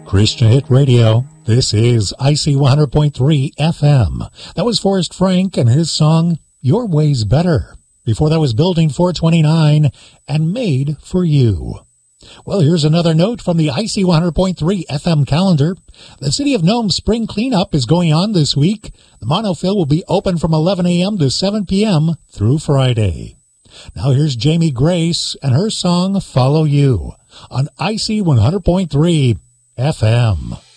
Christian Hit Radio. This is IC 100.3 FM. That was Forrest Frank and his song, Your Way's Better. Before that was Building 429 and Made for You. Well, here's another note from the IC 100.3 FM calendar. The City of Nome Spring Cleanup is going on this week. The Monofill will be open from 11 a.m. to 7 p.m. through Friday. Now here's Jamie Grace and her song, Follow You, on IC 100.3 FM.